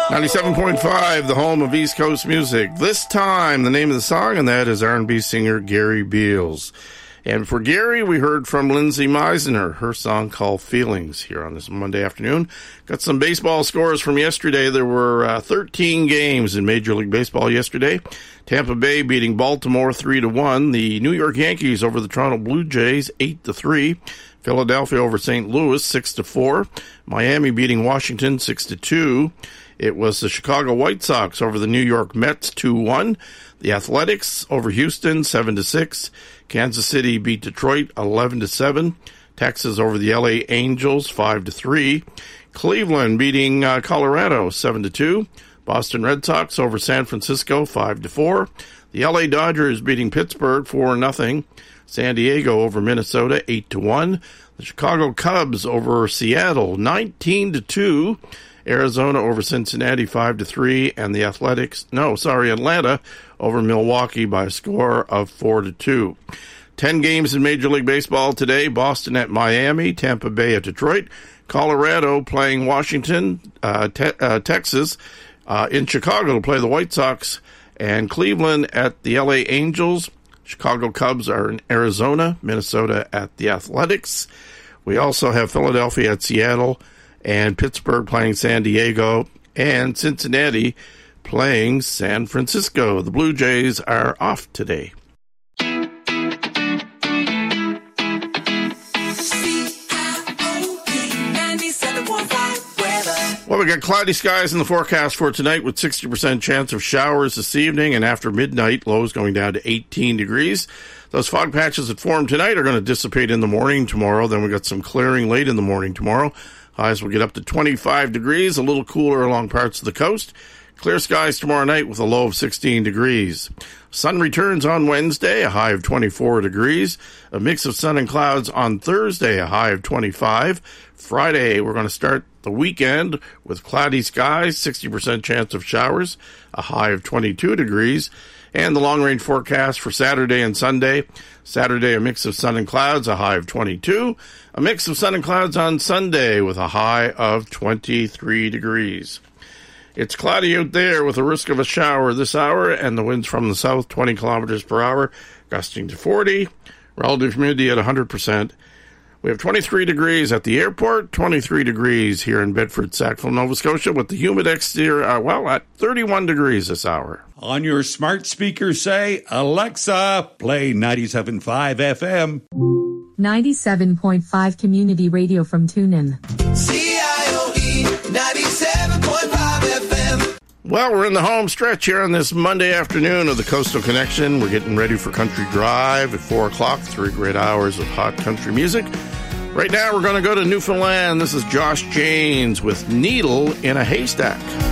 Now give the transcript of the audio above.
97.5, the home of East Coast music. This time, the name of the song, and that is R&B singer Gary Beals. And for Gary, we heard from Lindsay Meisner, her song called Feelings, here on this Monday afternoon. Got some baseball scores from yesterday. There were 13 games in Major League Baseball yesterday. Tampa Bay beating Baltimore 3-1. The New York Yankees over the Toronto Blue Jays 8-3. Philadelphia over St. Louis 6-4. Miami beating Washington 6-2. It was the Chicago White Sox over the New York Mets 2-1. The Athletics over Houston 7-6. Kansas City beat Detroit 11-7. Texas over the LA Angels 5-3. Cleveland beating Colorado 7-2. Boston Red Sox over San Francisco 5-4. The LA Dodgers beating Pittsburgh 4-0. San Diego over Minnesota 8-1. The Chicago Cubs over Seattle 19-2. Arizona over Cincinnati 5-3, and the Atlanta over Milwaukee by a score of 4-2. 10 games in Major League Baseball today. Boston at Miami, Tampa Bay at Detroit, Colorado playing Washington, Texas in Chicago to play the White Sox, and Cleveland at the LA Angels. Chicago Cubs are in Arizona, Minnesota at the Athletics. We also have Philadelphia at Seattle, and Pittsburgh playing San Diego, and Cincinnati playing San Francisco. The Blue Jays are off today. Well, we got cloudy skies in the forecast for tonight with 60% chance of showers this evening, and after midnight, lows going down to 18 degrees. Those fog patches that form tonight are going to dissipate in the morning tomorrow. Then we got some clearing late in the morning tomorrow. Highs will get up to 25 degrees, a little cooler along parts of the coast. Clear skies tomorrow night with a low of 16 degrees. Sun returns on Wednesday, a high of 24 degrees. A mix of sun and clouds on Thursday, a high of 25. Friday, we're going to start the weekend with cloudy skies, 60% chance of showers, a high of 22 degrees. And the long-range forecast for Saturday and Sunday. Saturday, a mix of sun and clouds, a high of 22. A mix of sun and clouds on Sunday with a high of 23 degrees. It's cloudy out there with a risk of a shower this hour, and the winds from the south, 20 kilometers per hour, gusting to 40. Relative humidity at 100%. We have 23 degrees at the airport, 23 degrees here in Bedford, Sackville, Nova Scotia, with the humid exterior, at 31 degrees this hour. On your smart speaker, say, Alexa, play 97.5 FM. 97.5 Community Radio from TuneIn. CIOE 97.5 FM. Well, we're in the home stretch here on this Monday afternoon of the Coastal Connection. We're getting ready for Country Drive at 4 o'clock, 3 great hours of hot country music. Right now, we're going to go to Newfoundland. This is Josh Janes with Needle in a Haystack.